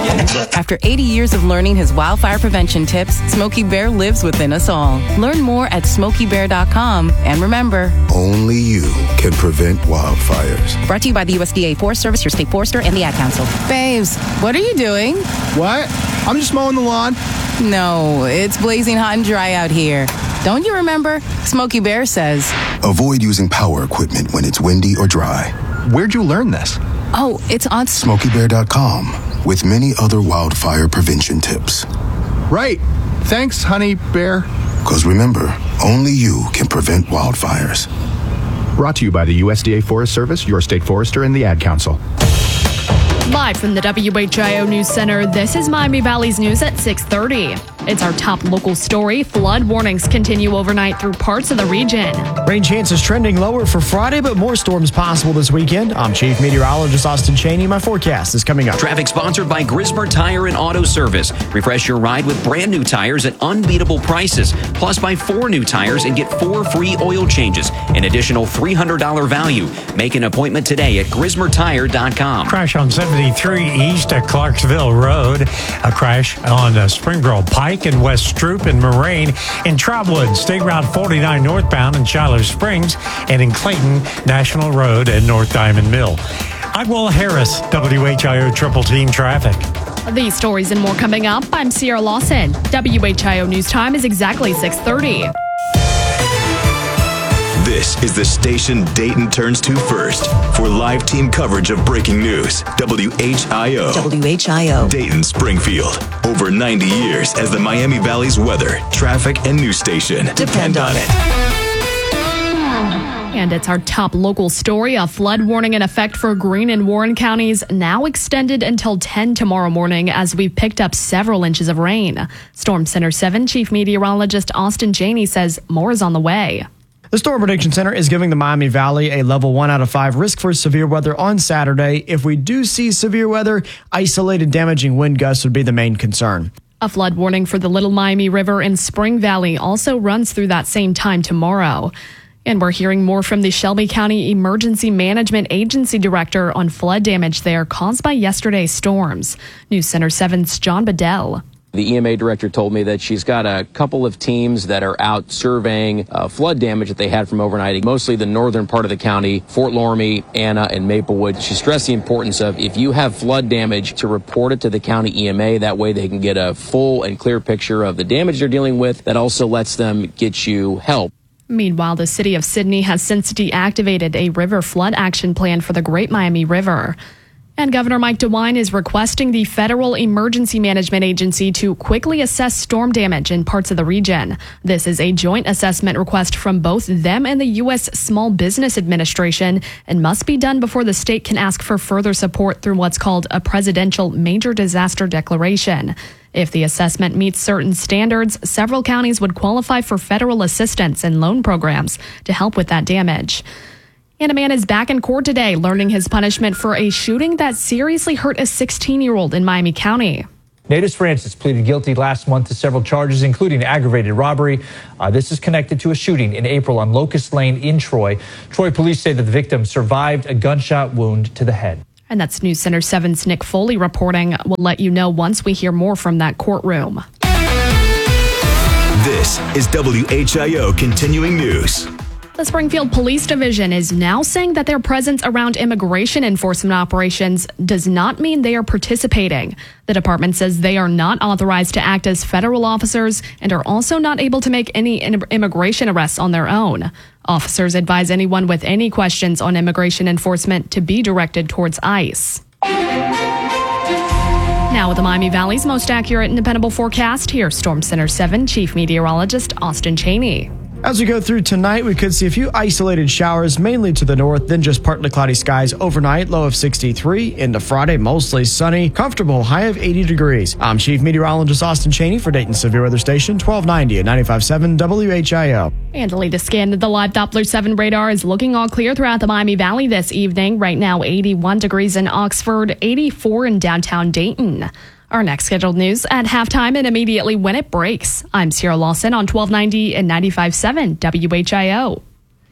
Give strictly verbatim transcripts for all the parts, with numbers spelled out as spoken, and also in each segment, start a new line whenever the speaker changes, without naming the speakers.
After eighty years of learning his wildfire prevention tips, Smokey Bear lives within us all. Learn more at smokey bear dot com. And remember,
only you can prevent wildfires.
Brought to you by the U S D A Forest Service, your state forester, and the Ad Council. Babes, what are you doing?
What? I'm just mowing the lawn.
No, it's blazing hot and dry out here. Don't you remember? Smokey Bear says,
avoid using power equipment when it's windy or dry.
Where'd you learn this?
Oh, it's on
smokey bear dot com with many other wildfire prevention tips.
Right. Thanks, honey bear.
Because remember, only you can prevent wildfires.
Brought to you by the U S D A Forest Service, your state forester, and the Ad Council.
Live from the W H I O News Center, this is Miami Valley's news at six thirty. It's our top local story. Flood warnings continue overnight through parts of the region.
Rain chances trending lower for Friday, but more storms possible this weekend. I'm Chief Meteorologist Austin Cheney. My forecast is coming up.
Traffic sponsored by Grismer Tire and Auto Service. Refresh your ride with brand new tires at unbeatable prices. Plus, buy four new tires and get four free oil changes. An additional three hundred dollars value. Make an appointment today at grismer tire dot com.
Crash on seventy-three East at Clarksville Road. A crash on uh, Springboro Pike and West Stroop and Moraine. In Trotwood, State Route forty-nine northbound in Shiloh Springs. And in Clayton, National Road and North Diamond Mill. I'm Will Harris, W H I O Triple Team Traffic.
These stories and more coming up. I'm Sierra Lawson. W H I O News Time is exactly six thirty.
This is the station Dayton turns to first for live team coverage of breaking news. W H I O.
W H I O.
Dayton Springfield. Over ninety years as the Miami Valley's weather, traffic, and news station.
Depend,
Depend on it.
And it's our top local story. A flood warning in effect for Greene and Warren counties now extended until ten tomorrow morning as we've picked up several inches of rain. Storm Center seven Chief Meteorologist Austin Cheney says more is on the way.
The Storm Prediction Center is giving the Miami Valley a level one out of five risk for severe weather on Saturday. If we do see severe weather, isolated damaging wind gusts would be the main concern.
A flood warning for the Little Miami River in Spring Valley also runs through that same time tomorrow. And we're hearing more from the Shelby County Emergency Management Agency Director on flood damage there caused by yesterday's storms. News Center seven's John Bedell.
The E M A director told me that she's got a couple of teams that are out surveying uh, flood damage that they had from overnighting, mostly the northern part of the county, Fort Loramie, Anna, and Maplewood. She stressed the importance of, if you have flood damage, to report it to the county E M A. That way they can get a full and clear picture of the damage they're dealing with. That also lets them get you help.
Meanwhile, the city of Sydney has since deactivated a river flood action plan for the Great Miami River. And Governor Mike DeWine is requesting the Federal Emergency Management Agency to quickly assess storm damage in parts of the region. This is a joint assessment request from both them and the U S Small Business Administration and must be done before the state can ask for further support through what's called a Presidential Major Disaster Declaration. If the assessment meets certain standards, several counties would qualify for federal assistance and loan programs to help with that damage. And a man is back in court today learning his punishment for a shooting that seriously hurt a sixteen-year-old in Miami County.
Natus Francis pleaded guilty last month to several charges, including aggravated robbery. Uh, this is connected to a shooting in April on Locust Lane in Troy. Troy police say that the victim survived a gunshot wound to the head.
And that's News Center seven's Nick Foley reporting. We'll let you know once we hear more from that courtroom.
This is W H I O Continuing News.
The Springfield Police Division is now saying that their presence around immigration enforcement operations does not mean they are participating. The department says they are not authorized to act as federal officers and are also not able to make any immigration arrests on their own. Officers advise anyone with any questions on immigration enforcement to be directed towards ICE. Now with the Miami Valley's most accurate and dependable forecast, here's Storm Center seven Chief Meteorologist Austin Cheney.
As we go through tonight, we could see a few isolated showers, mainly to the north, then just partly cloudy skies overnight, low of sixty-three. Into Friday, mostly sunny, comfortable, high of eighty degrees. I'm Chief Meteorologist Austin Cheney for Dayton Severe Weather Station, twelve ninety at ninety-five point seven W H I O.
And the latest scan of the live Doppler seven radar is looking all clear throughout the Miami Valley this evening. Right now, eighty-one degrees in Oxford, eighty-four in downtown Dayton. Our next scheduled news at halftime and immediately when it breaks. I'm Sierra Lawson on twelve ninety and ninety-five point seven W H I O.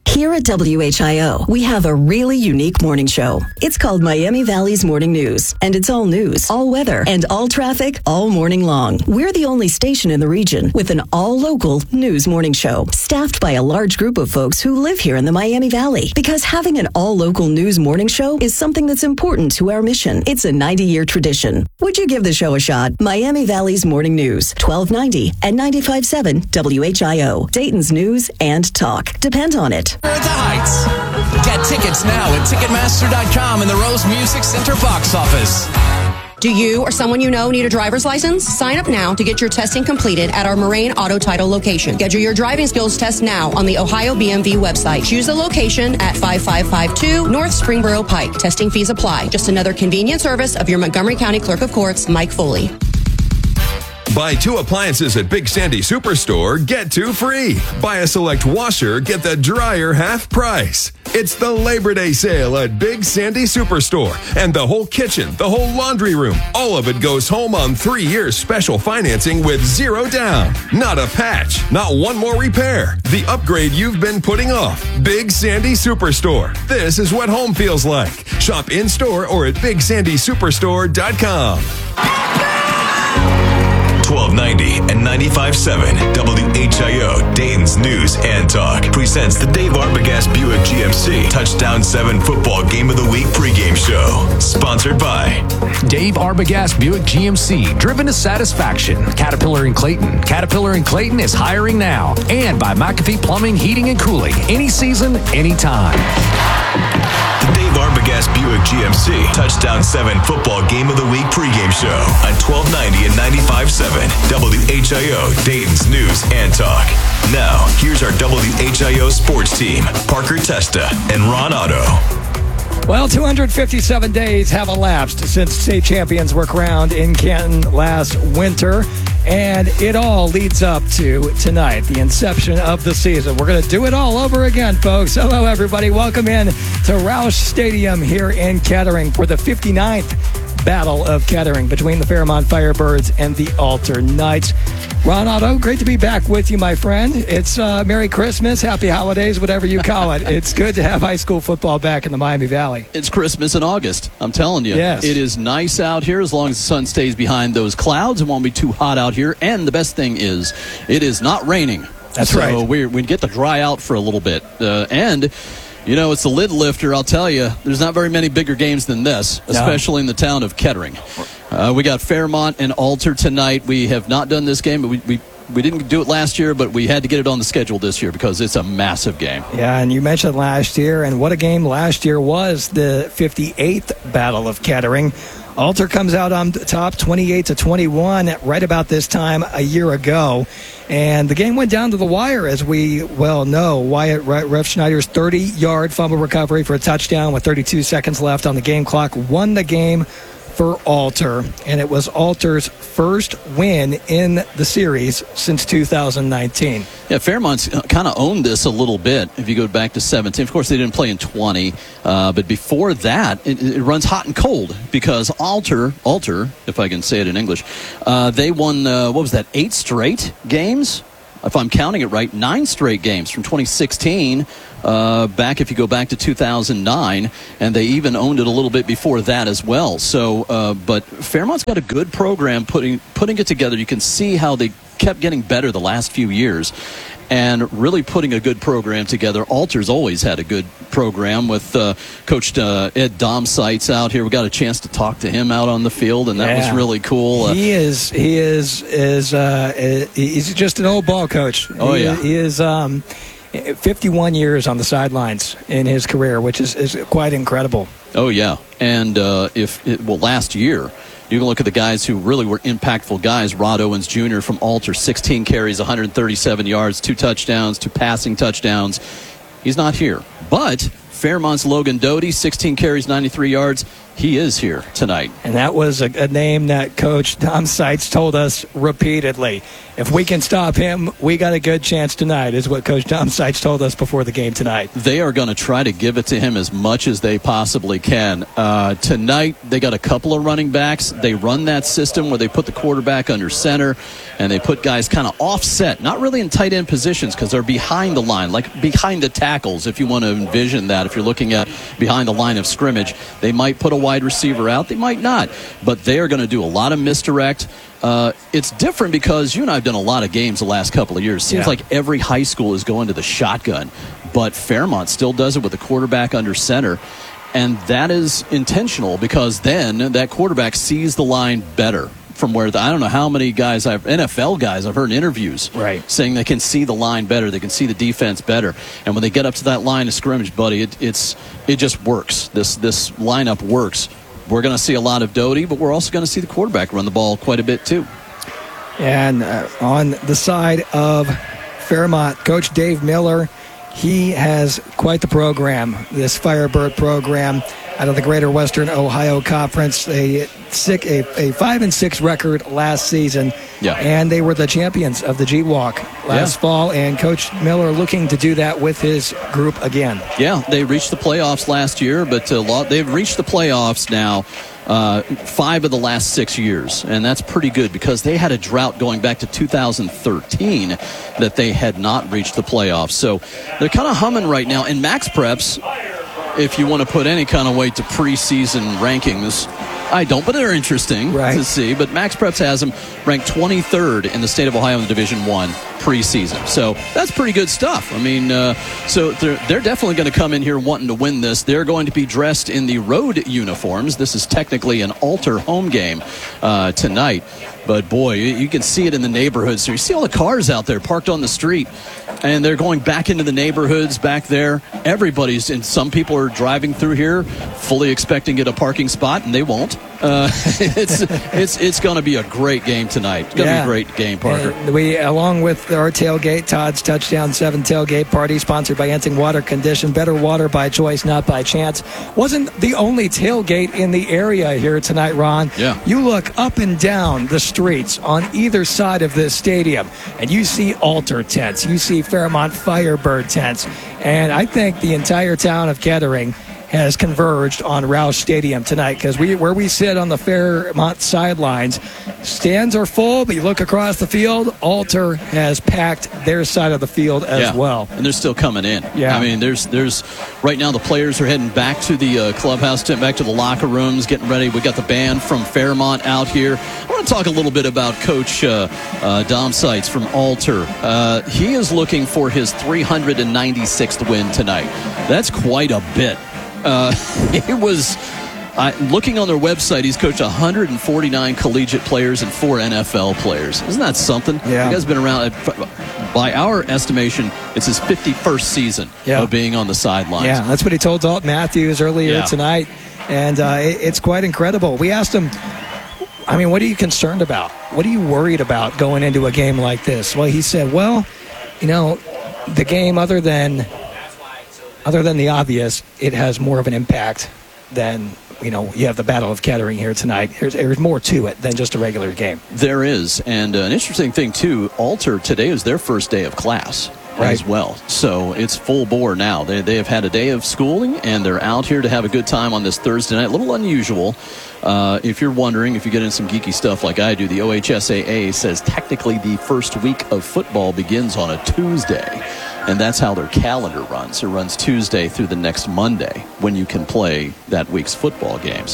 Here at W H I O, we have a really unique morning show. It's called Miami Valley's Morning News, and it's all news, all weather, and all traffic all morning long. We're the only station in the region with an all-local news morning show, staffed by a large group of folks who live here in the Miami Valley. Because having an all-local news morning show is something that's important to our mission. It's a ninety-year tradition. Would you give the show a shot? Miami Valley's Morning News, twelve ninety and ninety-five point seven W H I O. Dayton's news and talk. Depend on it.
At the Heights. Get tickets now at Ticketmaster dot com and the Rose Music Center box office.
Do you or someone you know need a driver's license? Sign up now to get your testing completed at our Moraine Auto Title location. Schedule your driving skills test now on the Ohio B M V website. Choose the location at five five five two North Springboro Pike. Testing fees apply. Just another convenient service of your Montgomery County Clerk of Courts, Mike Foley.
Buy two appliances at Big Sandy Superstore, get two free. Buy a select washer, get the dryer half price. It's the Labor Day sale at Big Sandy Superstore. And the whole kitchen, the whole laundry room, all of it goes home on three years special financing with zero down. Not a patch, not one more repair. The upgrade you've been putting off. Big Sandy Superstore. This is what home feels like. Shop in-store or at big sandy superstore dot com.
twelve ninety and ninety-five point seven W H I O, Dayton's News and Talk, presents the Dave Arbogast Buick G M C Touchdown seven Football Game of the Week pregame show. Sponsored by
Dave Arbogast Buick G M C, driven to satisfaction. Caterpillar and Clayton. Caterpillar and Clayton is hiring now. And by McAfee Plumbing, Heating, and Cooling. Any season, anytime.
The Dave Arbogast Buick G M C Touchdown seven Football Game of the Week pregame show on twelve ninety and ninety-five point seven W H I O, Dayton's News and Talk. Now, here's our W H I O sports team, Parker Testa and Ron Otto.
Well, two hundred fifty-seven days have elapsed since state champions were crowned in Canton last winter, and it all leads up to tonight, the inception of the season. We're going to do it all over again, folks. Hello, everybody. Welcome in to Roush Stadium here in Kettering for the fifty-ninth Battle of Kettering between the Fairmont Firebirds and the Alter Knights. Ron Otto, great to be back with you, my friend. It's uh, Merry Christmas, Happy Holidays, whatever you call it. It's good to have high school football back in the Miami Valley.
It's Christmas in August, I'm telling you.
Yes.
It is nice out here as long as the sun stays behind those clouds. It won't be too hot out here. And the best thing is, it is not raining.
That's
so
right.
So we we get to dry out for a little bit. Uh, and... You know, it's the lid lifter, I'll tell you. There's not very many bigger games than this, especially no. in the town of Kettering. Uh, we got Fairmont and Alter tonight. We have not done this game, but we, we, we didn't do it last year, but we had to get it on the schedule this year because it's a massive game.
Yeah, and you mentioned last year, and what a game last year was, the fifty-eighth Battle of Kettering. Alter comes out on top twenty-eight to twenty-one right about this time a year ago. And the game went down to the wire, as we well know. Wyatt Ref Schneider's thirty-yard fumble recovery for a touchdown with thirty-two seconds left on the game clock won the game for Alter. And it was Alter's first win in the series since two thousand nineteen.
Yeah, Fairmont's kind of owned this a little bit if you go back to seventeen. Of course, they didn't play in twenty. Uh, but before that, it, it runs hot and cold because Alter, Alter, if I can say it in English, uh, they won, uh, what was that, eight straight games? If I'm counting it right, nine straight games from twenty sixteen uh, back if you go back to two thousand nine, and they even owned it a little bit before that as well. So, uh, but Fairmont's got a good program putting putting it together. You can see how they kept getting better the last few years and really putting a good program together. Alter's always had a good program with uh, Coach uh, Ed Domsites out here. We got a chance to talk to him out on the field, and that
yeah.
was really cool. Uh,
he is, he is, is, uh, he's just an old ball coach.
Oh,
he,
yeah.
He is um, fifty-one years on the sidelines in his career, which is, is quite incredible.
Oh, yeah. And uh, if, it, well, last year, you can look at the guys who really were impactful guys. Rod Owens Junior from Alter, sixteen carries, one hundred thirty-seven yards, two touchdowns, two passing touchdowns. He's not here. But Fairmont's Logan Doty, sixteen carries, ninety-three yards. he is here tonight.
And that was a, a name that Coach Dom Seitz told us repeatedly. If we can stop him, we got a good chance tonight, is what Coach Dom Seitz told us before the game tonight.
They are going to try to give it to him as much as they possibly can. Uh, tonight, they got a couple of running backs. They run that system where they put the quarterback under center, and they put guys kind of offset, not really in tight end positions because they're behind the line, like behind the tackles, if you want to envision that. If you're looking at behind the line of scrimmage, they might put a wide receiver out. They might not. But they are going to do a lot of misdirect. Uh, it's different because you and I have done a lot of games the last couple of years. Seems
yeah.
like every high school is going to the shotgun, but Fairmont still does it with the quarterback under center, and that is intentional because then that quarterback sees the line better from where the, I don't know how many guys, I've N F L guys I've heard in interviews
right.
saying they can see the line better, they can see the defense better, and when they get up to that line of scrimmage, buddy, it, it's it just works. This this lineup works. We're going to see a lot of Doty, but we're also going to see the quarterback run the ball quite a bit too.
And uh, on the side of Fairmont, Coach Dave Miller, he has quite the program, this Firebird program out of the Greater Western Ohio Conference. A, sick, a, a five and six record last season,
yeah.
and they were the champions of the G-Walk last
yeah.
fall, and Coach Miller looking to do that with his group again.
Yeah, they reached the playoffs last year, but uh, they've reached the playoffs now uh, five of the last six years, and that's pretty good because they had a drought going back to two thousand thirteen that they had not reached the playoffs. So they're kind of humming right now, and Max Preps, if you want to put any kind of weight to preseason rankings, I don't, but they're interesting
right.
to see. But Max Preps has them ranked twenty-third in the state of Ohio in the Division One preseason. So that's pretty good stuff. I mean, uh, so they're, they're definitely going to come in here wanting to win this. They're going to be dressed in the road uniforms. This is technically an Alter home game uh, tonight. But, boy, you, you can see it in the neighborhoods. So you see all the cars out there parked on the street, and they're going back into the neighborhoods back there. Everybody's, and some people are driving through here fully expecting to get a parking spot, and they won't. Uh, it's it's it's going to be a great game tonight. It's going to
yeah.
be a great game, Parker.
And we, along with our tailgate, Todd's Touchdown seven tailgate party, sponsored by Enting Water Condition. Better water by choice, not by chance. Wasn't the only tailgate in the area here tonight, Ron.
Yeah.
You look up and down the streets on either side of this stadium, and you see Alter tents. You see Fairmont Firebird tents. And I think the entire town of Kettering has converged on Roush Stadium tonight because we, where we sit on the Fairmont sidelines, stands are full, but you look across the field, Alter has packed their side of the field as
yeah.
well.
And they're still coming in.
Yeah.
I mean, there's there's right now the players are heading back to the uh, clubhouse, back to the locker rooms, getting ready. We got the band from Fairmont out here. I want to talk a little bit about Coach uh, uh, Dom Seitz from Alter. Uh, he is looking for his three hundred ninety-sixth win tonight. That's quite a bit. Uh, it was uh, looking on their website. He's coached one hundred forty-nine collegiate players and four N F L players. Isn't that something?
Yeah.
The guy's been around. By our estimation, it's his fifty-first season
yeah.
of being on the sidelines.
Yeah, that's what he told Dalton Matthews earlier
yeah.
tonight, and uh, it, it's quite incredible. We asked him, I mean, what are you concerned about? What are you worried about going into a game like this? Well, he said, well, you know, the game, other than other than the obvious, it has more of an impact than, you know, you have the Battle of Kettering here tonight. There's, there's more to it than just a regular game.
There is. And uh, an interesting thing, too, Alter today is their first day of class. Right. As well. So it's full bore now. They, they have had a day of schooling, and they're out here to have a good time on this Thursday night. A little unusual. Uh, if you're wondering, if you get into some geeky stuff like I do, the O H S A A says technically the first week of football begins on a Tuesday. And that's how their calendar runs. It runs Tuesday through the next Monday when you can play that week's football games.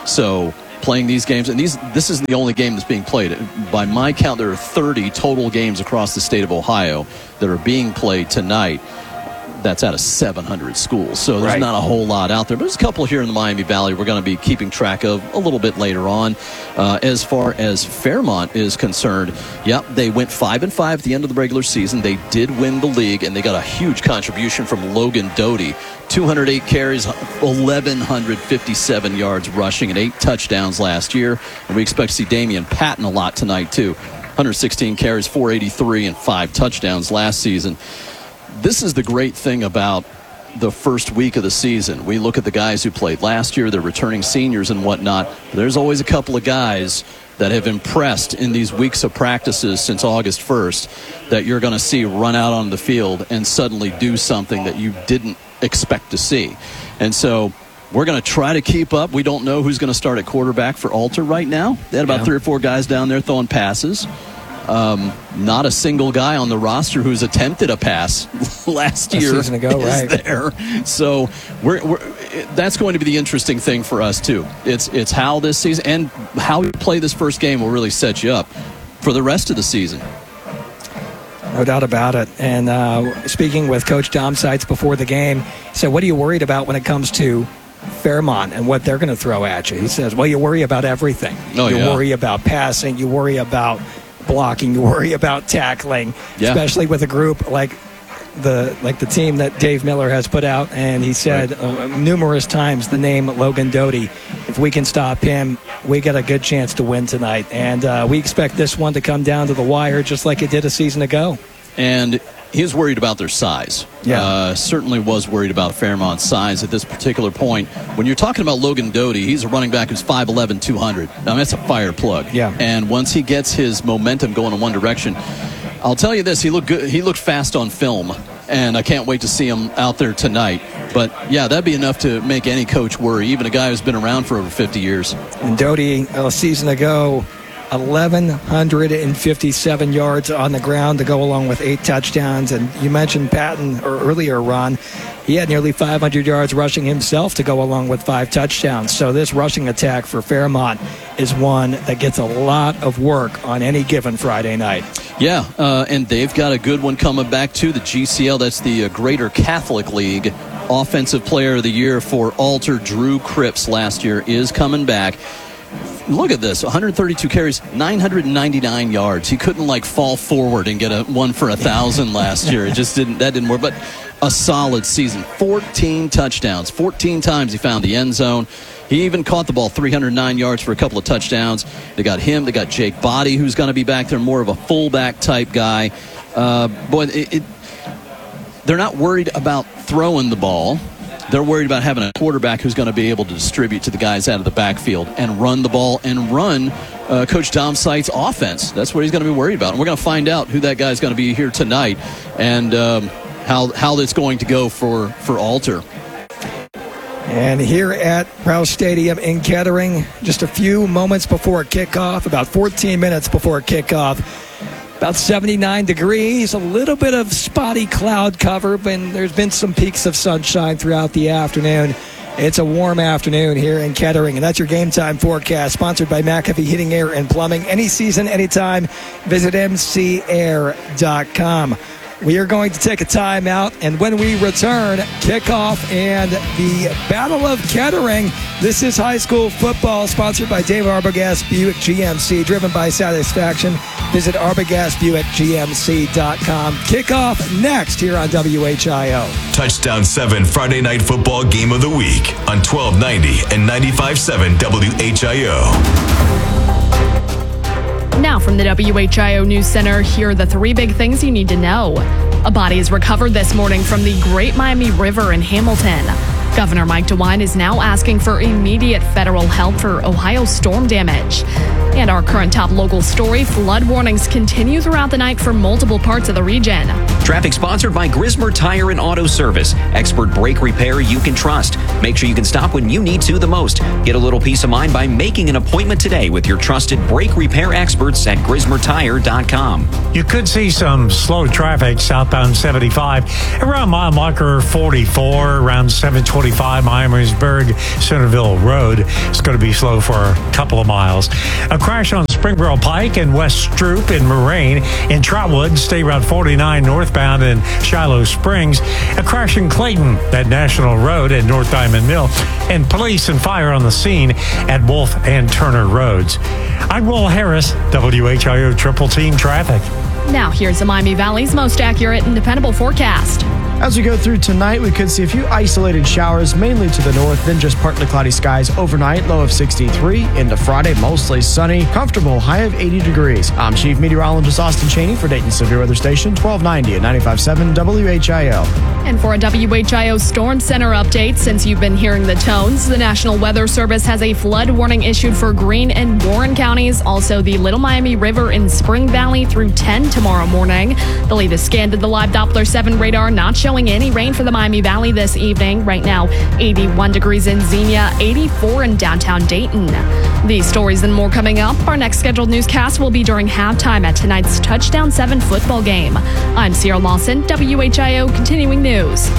So playing these games, and these this isn't the only game that's being played. By my count, there are thirty total games across the state of Ohio that are being played tonight. That's out of seven hundred schools, so there's
right.
not a whole lot out there. But there's a couple here in the Miami Valley we're going to be keeping track of a little bit later on. Uh, as far as Fairmont is concerned, yep, they went five and five at the end of the regular season. They did win the league, and they got a huge contribution from Logan Doty. two hundred eight carries, eleven fifty-seven yards rushing, and eight touchdowns last year. And we expect to see Damian Patton a lot tonight, too. one hundred sixteen carries, four eighty-three, and five touchdowns last season. This is the great thing about the first week of the season. We look at the guys who played last year, the returning seniors and whatnot. There's always a couple of guys that have impressed in these weeks of practices since August first that you're going to see run out on the field and suddenly do something that you didn't expect to see. And so we're going to try to keep up. We don't know who's going to start at quarterback for Alter right now. They had about yeah. three or four guys down there throwing passes. Um, not a single guy on the roster who's attempted a pass last year
a season ago,
is
right.
there. So we're, we're, that's going to be the interesting thing for us, too. It's, it's how this season and how you play this first game will really set you up for the rest of the season.
No doubt about it. And uh, speaking with Coach Dom Seitz before the game, he said, what are you worried about when it comes to Fairmont and what they're going to throw at you? He says, well, you worry about everything.
Oh,
you
yeah.
worry about passing. You worry about blocking. You worry about tackling,
yeah.
especially with a group like the like the team that Dave Miller has put out. And he said right. uh, numerous times the name Logan Doty. If we can stop him, we got a good chance to win tonight. And uh, we expect this one to come down to the wire just like it did a season ago.
And he's worried about their size.
Yeah.
Uh, certainly was worried about Fairmont's size at this particular point. When you're talking about Logan Doty, he's a running back who's five eleven, two hundred. Now, that's a fire plug.
Yeah.
And once he gets his momentum going in one direction, I'll tell you this, he looked good. He looked fast on film, and I can't wait to see him out there tonight. But, yeah, that'd be enough to make any coach worry, even a guy who's been around for over fifty years.
And Doty, a season ago, eleven fifty-seven yards on the ground to go along with eight touchdowns. And you mentioned Patton or earlier, Ron. He had nearly five hundred yards rushing himself to go along with five touchdowns. So this rushing attack for Fairmont is one that gets a lot of work on any given Friday night.
Yeah, uh, and they've got a good one coming back to the G C L. That's the uh, Greater Catholic League. Offensive Player of the Year for Alter, Drew Cripps last year, is coming back. Look at this, one hundred thirty-two carries, nine hundred ninety-nine yards. He couldn't like fall forward and get a one for a thousand last year. It just didn't, that didn't work. But a solid season, fourteen touchdowns, fourteen times he found the end zone. He even caught the ball three hundred nine yards for a couple of touchdowns. They got him. They got Jake Body, who's going to be back there, more of a fullback type guy. Uh, boy, it, it, they're not worried about throwing the ball. They're worried about having a quarterback who's going to be able to distribute to the guys out of the backfield and run the ball and run uh, Coach Dom Seitz' offense. That's what he's going to be worried about. And we're going to find out who that guy's going to be here tonight and um, how how that's going to go for, for Alter.
And here at Rouse Stadium in Kettering, just a few moments before kickoff, about fourteen minutes before kickoff, about seventy-nine degrees, a little bit of spotty cloud cover, but there's been some peaks of sunshine throughout the afternoon. It's a warm afternoon here in Kettering, and that's your Game Time forecast, sponsored by McAfee Heating, Air, and Plumbing. Any season, anytime, visit m c air dot com. We are going to take a time out, and when we return, kickoff and the Battle of Kettering. This is high school football, sponsored by Dave Arbogast Buick G M C, driven by satisfaction. Visit arbogast buick g m c dot com. Kickoff next here on W H I O.
Touchdown seven Friday Night Football Game of the Week on twelve ninety and ninety-five point seven W H I O.
Now from the W H I O News Center, here are the three big things you need to know. A body is recovered this morning from the Great Miami River in Hamilton. Governor Mike DeWine is now asking for immediate federal help for Ohio storm damage. And our current top local story, flood warnings continue throughout the night for multiple parts of the region.
Traffic sponsored by Grismer Tire and Auto Service. Expert brake repair you can trust. Make sure you can stop when you need to the most. Get a little peace of mind by making an appointment today with your trusted brake repair experts at grismer tire dot com.
You could see some slow traffic southbound seventy-five around mile marker forty-four, around seven twenty-five Miamisburg Centerville Road. It's going to be slow for a couple of miles. A crash on Springboro Pike and West Stroop in Moraine. In Trotwood, State Route forty-nine northbound in Shiloh Springs. A crash in Clayton at National Road and North Diamond Mill. And police and fire on the scene at Wolf and Turner Roads. I'm Will Harris, W H I O Triple Team Traffic.
Now here's the Miami Valley's most accurate and dependable forecast.
As we go through tonight, we could see a few isolated showers, mainly to the north, then just partly cloudy skies overnight, low of sixty-three. Into Friday, mostly sunny, comfortable, high of eighty degrees. I'm Chief Meteorologist Austin Cheney for Dayton Severe Weather Station, twelve ninety and ninety-five point seven W H I O.
And for a W H I O Storm Center update, since you've been hearing the tones, the National Weather Service has a flood warning issued for Greene and Warren counties, also the Little Miami River in Spring Valley through ten tomorrow morning. The latest scan to the live Doppler seven radar not showing any rain for the Miami Valley this evening. Right now, eighty-one degrees in Xenia, eighty-four in downtown Dayton. These stories and more coming up. Our next scheduled newscast will be during halftime at tonight's Touchdown seven football game. I'm Sierra Lawson, W H I O Continuing News.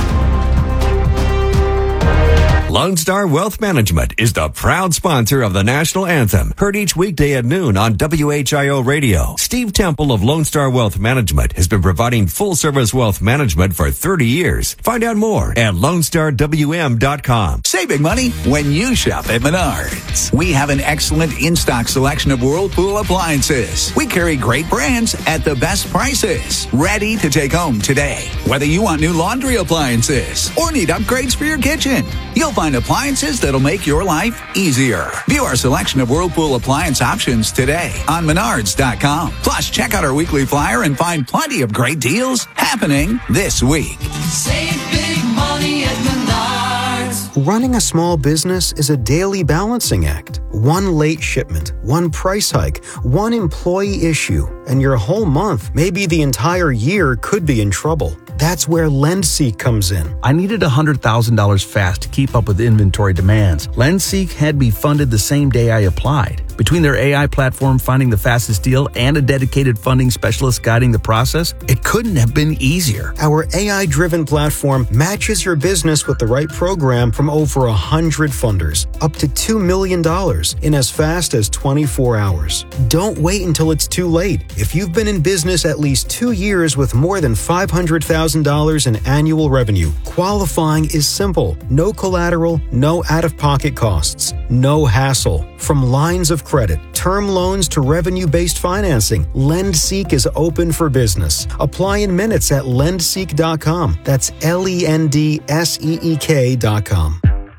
Lone Star Wealth Management is the proud sponsor of the national anthem, heard each weekday at noon on W H I O Radio. Steve Temple of Lone Star Wealth Management has been providing full-service wealth management for thirty years. Find out more at lone star w m dot com.
Saving money when you shop at Menards. We have an excellent in-stock selection of Whirlpool appliances. We carry great brands at the best prices. Ready to take home today. Whether you want new laundry appliances or need upgrades for your kitchen, you'll find appliances that'll make your life easier. View our selection of Whirlpool appliance options today on menards dot com. Plus, check out our weekly flyer and find plenty of great deals happening this week.
Save big money at Menards.
Running a small business is a daily balancing act. One late shipment, one price hike, one employee issue, and your whole month, maybe the entire year, could be in trouble. That's where LendSeek comes in.
I needed one hundred thousand dollars fast to keep up with inventory demands. LendSeek had me funded the same day I applied. Between their A I platform finding the fastest deal and a dedicated funding specialist guiding the process, it couldn't have been easier.
Our A I-driven platform matches your business with the right program from over one hundred funders, up to two million dollars in as fast as twenty-four hours. Don't wait until it's too late. If you've been in business at least two years with more than five hundred thousand dollars in annual revenue, qualifying is simple. No collateral, no out-of-pocket costs, no hassle. From lines of credit, term loans to revenue-based financing, LendSeek is open for business. Apply in minutes at lend seek dot com. That's L E N D S E E K dot com.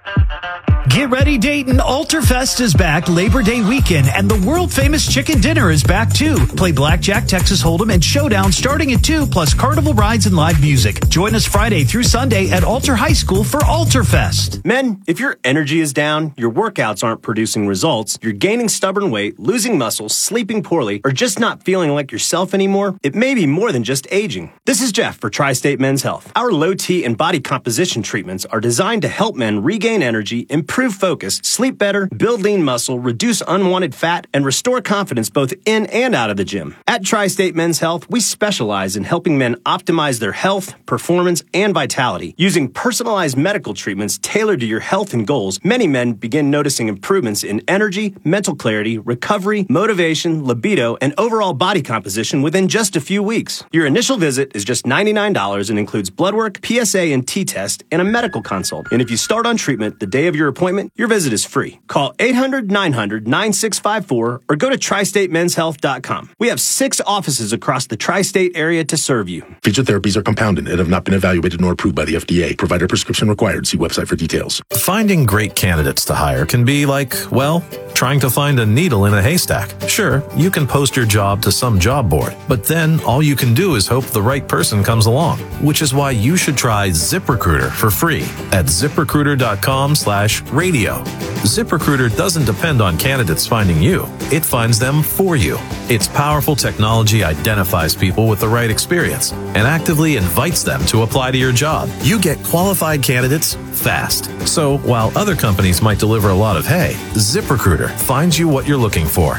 Get ready, Dayton. Alterfest is back Labor Day weekend, and the world-famous chicken dinner is back, too. Play blackjack, Texas Hold'em, and Showdown starting at two, plus carnival rides and live music. Join us Friday through Sunday at Alter High School for Alterfest.
Men, if your energy is down, your workouts aren't producing results, you're gaining stubborn weight, losing muscle, sleeping poorly, or just not feeling like yourself anymore, it may be more than just aging. This is Jeff for Tri-State Men's Health. Our low T and body composition treatments are designed to help men regain energy, improve focus, sleep better, build lean muscle, reduce unwanted fat, and restore confidence both in and out of the gym. At Tri-State Men's Health, we specialize in helping men optimize their health, performance, and vitality. Using personalized medical treatments tailored to your health and goals, many men begin noticing improvements in energy, mental clarity, recovery, motivation, libido, and overall body composition within just a few weeks. Your initial visit is just ninety-nine dollars and includes blood work, P S A and T-test, and a medical consult. And if you start on treatment the day of your appointment, your visit is free. Call eight hundred, nine hundred, nine six five four or go to tri state men's health dot com. We have six offices across the tri-state area to serve you.
Featured therapies are compounded and have not been evaluated nor approved by the F D A. Provider prescription required. See website for details.
Finding great candidates to hire can be like, well, trying to find a needle in a haystack. Sure, you can post your job to some job board, but then all you can do is hope the right person comes along, which is why you should try ZipRecruiter for free at zip recruiter dot com slash radio. ZipRecruiter doesn't depend on candidates finding you. It finds them for you. Its powerful technology identifies people with the right experience and actively invites them to apply to your job. You get qualified candidates fast. So while other companies might deliver a lot of hay, ZipRecruiter finds you what you're looking for.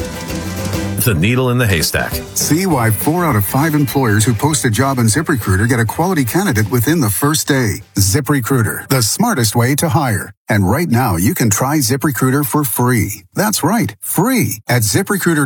The needle in the haystack.
See why four out of five employers who post a job on ZipRecruiter get a quality candidate within the first day. ZipRecruiter, the smartest way to hire. And right now, you can try ZipRecruiter for free. That's right, free at ZipRecruiter.